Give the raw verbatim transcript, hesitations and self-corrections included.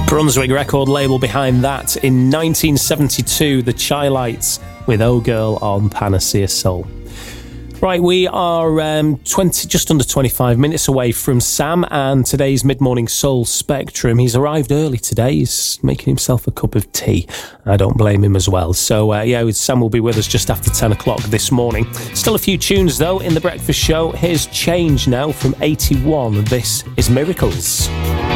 Brunswick record label behind that. In nineteen seventy-two, the Chi-Lites with Oh Girl on Panacea Soul. Right, we are um, twenty, just under twenty-five minutes away from Sam and today's mid-morning soul spectrum. He's arrived early today. He's making himself a cup of tea. I don't blame him as well. So, uh, yeah, Sam will be with us just after ten o'clock this morning. Still a few tunes, though, in the breakfast show. Here's Change now from eighty-one. This is Miracles.